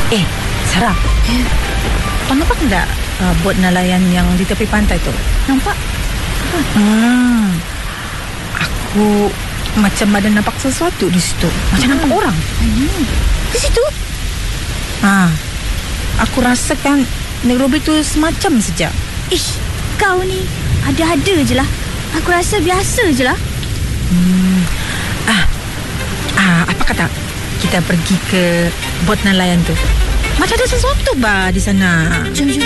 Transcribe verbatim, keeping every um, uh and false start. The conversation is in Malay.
Eh, Sarah. Eh, kau nampak tak uh, bot nelayan yang di tepi pantai tu? Nampak? Apa? Hmm, aku macam ada nampak sesuatu di situ. Macam hmm. nampak orang. Hmm. Di situ? Ah, aku rasakan Nek Robi tu semacam saja. Ish, kau ni ada-ada je lah. Aku rasa biasa je lah. Hmm. Ah, ah, apa kata kita pergi ke bot nelayan tu? Macam ada sesuatu bah di sana. Jom, jom.